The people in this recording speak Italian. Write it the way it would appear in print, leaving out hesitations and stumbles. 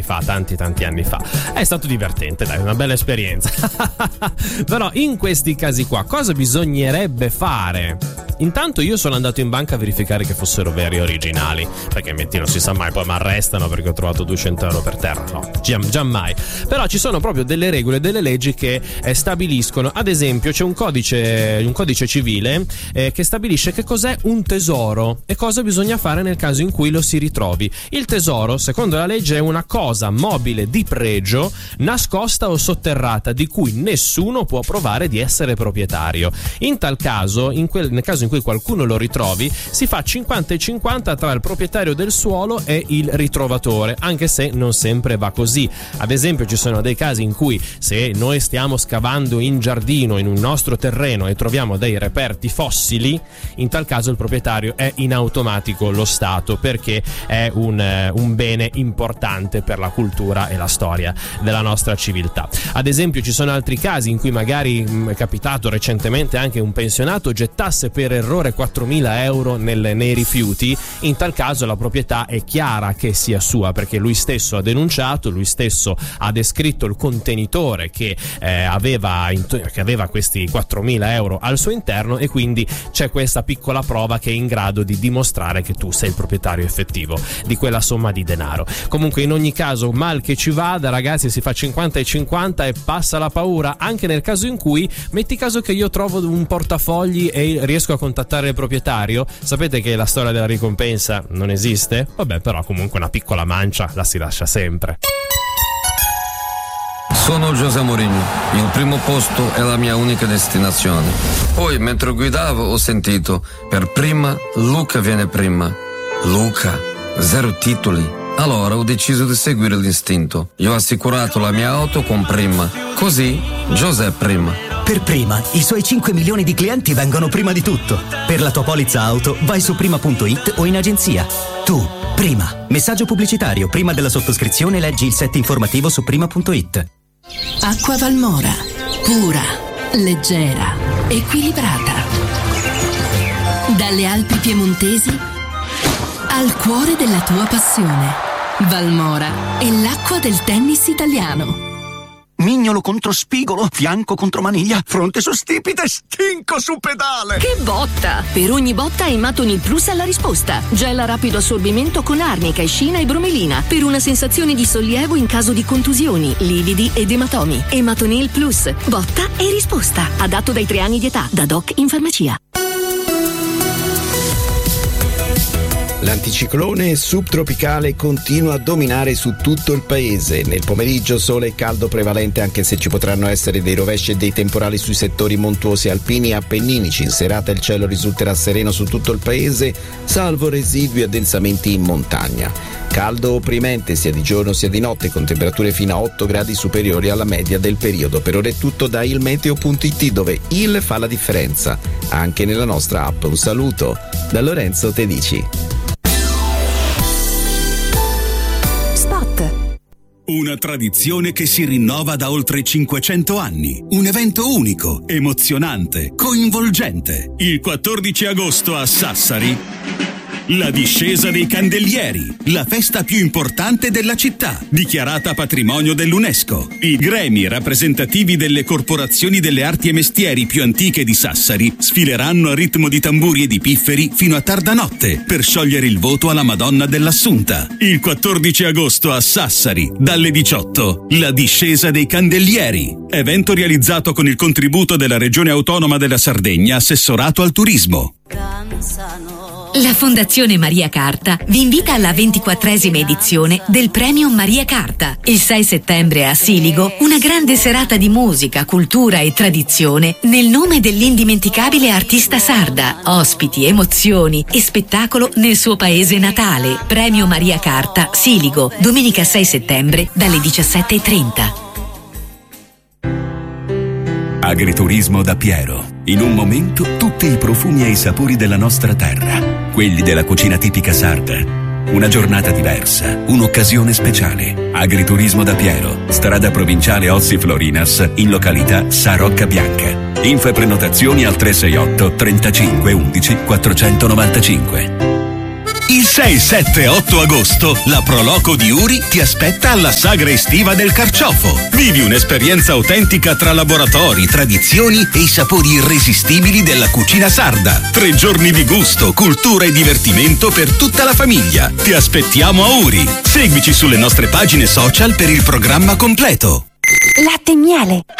tanti anni fa. È stato divertente, dai, una bella esperienza. Però in questi casi qua cosa bisognerebbe fare? Intanto io sono andato in banca a verificare che fossero veri e originali, perché metti, non si sa mai, poi mi arrestano perché ho trovato 200 euro per terra. No, già mai. Però ci sono proprio delle regole, delle leggi che stabiliscono. Ad esempio c'è un codice civile che stabilisce che cos'è un tesoro e cosa bisogna fare nel caso in cui lo si ritrovi. Il tesoro, secondo la legge, è una cosa mobile di pregio, nascosta o sotterrata, di cui nessuno può provare di essere proprietario. In tal caso, nel caso in cui qualcuno lo ritrovi, si fa 50-50 tra il proprietario del suolo e il ritrovatore, anche se non sempre va così. Ad esempio ci sono dei casi in cui, se noi stiamo scavando in giardino, in un nostro terreno, e troviamo dei reperti fossili, in tal caso il proprietario è in automatico lo Stato, perché è un bene importante per la cultura e la storia della nostra civiltà. Ad esempio ci sono altri casi in cui magari è capitato recentemente anche un pensionato gettasse per errore 4.000 euro nei rifiuti. In tal caso la proprietà è chiara che sia sua, perché lui stesso ha denunciato, lui stesso ha descritto il contenitore che aveva questi 4.000 euro al suo interno, e quindi c'è questa piccola prova che è in grado di dimostrare che tu sei il proprietario effettivo di quella somma di denaro. Comunque, in ogni caso, mal che ci vada, ragazzi, si fa 50-50 e passa la paura, anche nel caso in cui, metti caso che io trovo un portafogli e riesco a contattare il proprietario. Sapete che la storia della ricompensa non esiste? Vabbè, però comunque una piccola mancia la si lascia sempre. Sono José Mourinho, il primo posto è la mia unica destinazione. Poi, mentre guidavo, ho sentito, per prima, Luca viene prima. Luca, 0 titoli. Allora ho deciso di seguire l'istinto. Io ho assicurato la mia auto con Prima. Così, José prima. Per Prima, i suoi 5 milioni di clienti vengono prima di tutto. Per la tua polizza auto, vai su prima.it o in agenzia. Tu, Prima. Messaggio pubblicitario. Prima della sottoscrizione leggi il set informativo su prima.it. Acqua Valmora. Pura, leggera, equilibrata. Dalle Alpi piemontesi al cuore della tua passione. Valmora è l'acqua del tennis italiano. Mignolo contro spigolo, fianco contro maniglia, fronte su stipite, stinco su pedale. Che botta! Per ogni botta Ematonil Plus ha la risposta. Gel a rapido assorbimento con arnica, escina e bromelina per una sensazione di sollievo in caso di contusioni, lividi ed ematomi. Ematonil Plus, botta e risposta. Adatto dai 3 anni di età, da doc in farmacia. L'anticiclone subtropicale continua a dominare su tutto il paese. Nel pomeriggio sole e caldo prevalente, anche se ci potranno essere dei rovesci e dei temporali sui settori montuosi alpini e appenninici. In serata il cielo risulterà sereno su tutto il paese, salvo residui addensamenti in montagna. Caldo opprimente sia di giorno sia di notte, con temperature fino a 8 gradi superiori alla media del periodo. Per ora è tutto da ilmeteo.it, dove il fa la differenza anche nella nostra app. Un saluto da Lorenzo Tedici. Una tradizione che si rinnova da oltre 500 anni. Un evento unico, emozionante, coinvolgente. Il 14 agosto a Sassari, la discesa dei candelieri, la festa più importante della città, dichiarata patrimonio dell'UNESCO. I gremi rappresentativi delle corporazioni delle arti e mestieri più antiche di Sassari sfileranno a ritmo di tamburi e di pifferi fino a tarda notte per sciogliere il voto alla Madonna dell'Assunta. Il 14 agosto a Sassari, dalle 18, la discesa dei candelieri. Evento realizzato con il contributo della Regione Autonoma della Sardegna, assessorato al turismo. La Fondazione Maria Carta vi invita alla 24esima edizione del Premio Maria Carta. Il 6 settembre a Siligo, una grande serata di musica, cultura e tradizione nel nome dell'indimenticabile artista sarda. Ospiti, emozioni e spettacolo nel suo paese natale. Premio Maria Carta, Siligo, domenica 6 settembre dalle 17:30. Agriturismo da Piero. In un momento tutti i profumi e i sapori della nostra terra, quelli della cucina tipica sarda. Una giornata diversa, un'occasione speciale. Agriturismo da Piero, strada provinciale Ossi Florinas, in località Sa Rocca Bianca. Info e prenotazioni al 368 35 11 495. Il 6, 7 e 8 agosto la Proloco di Uri ti aspetta alla sagra estiva del carciofo. Vivi un'esperienza autentica tra laboratori, tradizioni e i sapori irresistibili della cucina sarda. 3 giorni di gusto, cultura e divertimento per tutta la famiglia. Ti aspettiamo a Uri. Seguici sulle nostre pagine social per il programma completo. Latte e miele.